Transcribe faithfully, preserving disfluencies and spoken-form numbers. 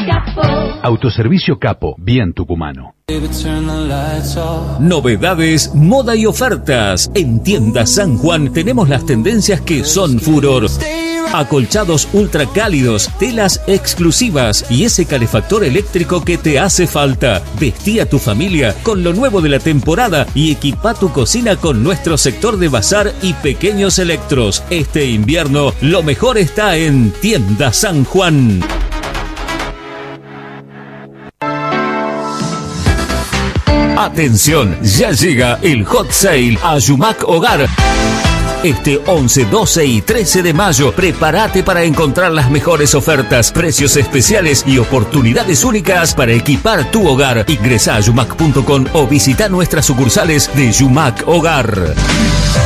Autoservicio Capo, bien tucumano. Novedades, moda y ofertas. En Tienda San Juan tenemos las tendencias que son furor. Acolchados ultra cálidos, telas exclusivas y ese calefactor eléctrico que te hace falta. Vestí a tu familia con lo nuevo de la temporada y equipa tu cocina con nuestro sector de bazar y pequeños electros. Este invierno lo mejor está en Tienda San Juan. Atención, ya llega el Hot Sale a Yumac Hogar. Este once, doce y trece de mayo, prepárate para encontrar las mejores ofertas, precios especiales y oportunidades únicas para equipar tu hogar. Ingresa a yumac punto com o visita nuestras sucursales de Yumac Hogar.